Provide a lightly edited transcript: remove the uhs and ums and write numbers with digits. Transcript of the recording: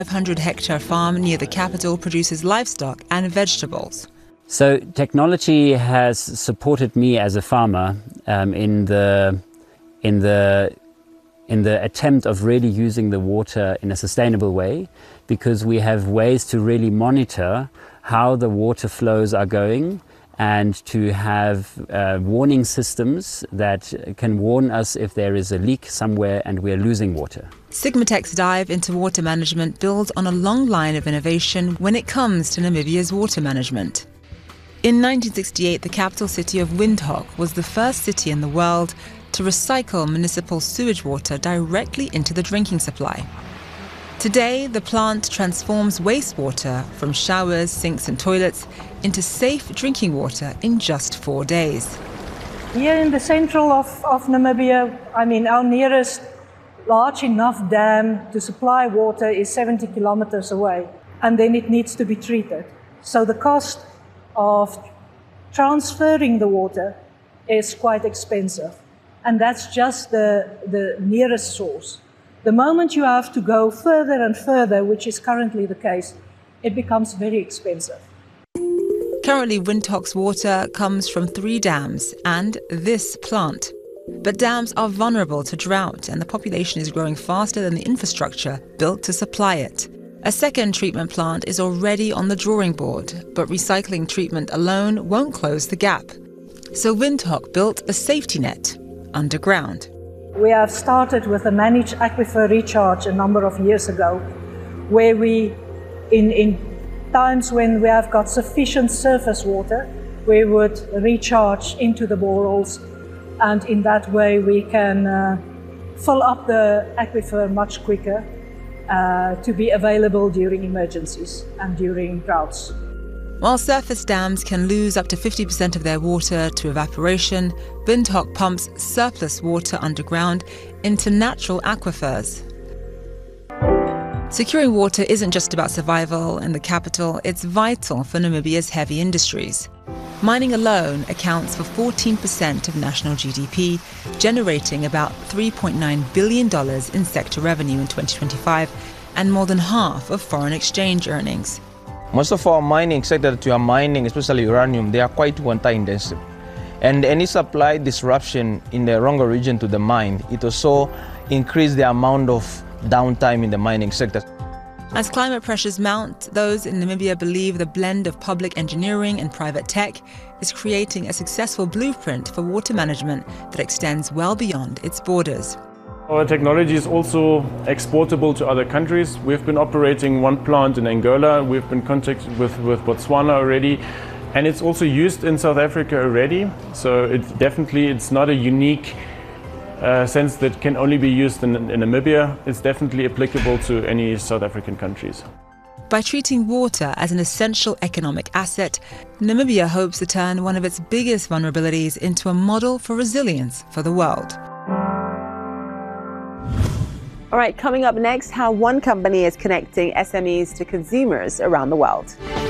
500-hectare farm near the capital produces livestock and vegetables. So technology has supported me as a farmer in the attempt of really using the water in a sustainable way, because we have ways to really monitor how the water flows are going and to have warning systems that can warn us if there is a leak somewhere and we are losing water. Sigmatech's dive into water management builds on a long line of innovation when it comes to Namibia's water management. In 1968, the capital city of Windhoek was the first city in the world to recycle municipal sewage water directly into the drinking supply. Today, the plant transforms wastewater from showers, sinks and toilets into safe drinking water in just 4 days. Here in the central of Namibia, our nearest large enough dam to supply water is 70 kilometers away, and then it needs to be treated. So the cost of transferring the water is quite expensive, and that's just the nearest source. The moment you have to go further and further, which is currently the case, it becomes very expensive. Currently, Windhoek's water comes from 3 dams and this plant. But dams are vulnerable to drought, and the population is growing faster than the infrastructure built to supply it. A second treatment plant is already on the drawing board, but recycling treatment alone won't close the gap. So Windhoek built a safety net underground. We have started with a managed aquifer recharge a number of years ago, where we, in times when we have got sufficient surface water, we would recharge into the boreholes, and in that way we can fill up the aquifer much quicker to be available during emergencies and during droughts. While surface dams can lose up to 50% of their water to evaporation, Windhoek pumps surplus water underground into natural aquifers. Securing water isn't just about survival in the capital, it's vital for Namibia's heavy industries. Mining alone accounts for 14% of national GDP, generating about $3.9 billion in sector revenue in 2025 and more than half of foreign exchange earnings. Most of our mining sector that we are mining, especially uranium, they are quite water intensive. And any supply disruption in the Rongo region to the mine, it also increase the amount of downtime in the mining sector. As climate pressures mount, those in Namibia believe the blend of public engineering and private tech is creating a successful blueprint for water management that extends well beyond its borders. Our technology is also exportable to other countries. We've been operating one plant in Angola. We've been contacted with Botswana already. And it's also used in South Africa already. So it's not a unique sense that can only be used in Namibia. It's definitely applicable to any South African countries. By treating water as an essential economic asset, Namibia hopes to turn one of its biggest vulnerabilities into a model for resilience for the world. All right, coming up next, how one company is connecting SMEs to consumers around the world.